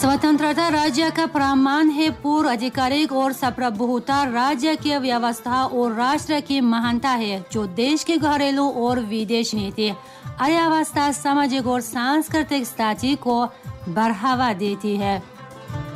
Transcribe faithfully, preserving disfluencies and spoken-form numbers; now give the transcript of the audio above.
स्वतंत्रता राज्य का प्रमाण है। पूर्ण आधिकारिक और सार्वभौमता राज्य की व्यवस्था और राष्ट्र की महानता है, जो देश की घरेलू और विदेश नीति, अर्थव्यवस्था, सामाजिक और सांस्कृतिक स्थिति को बढ़ावा देती है।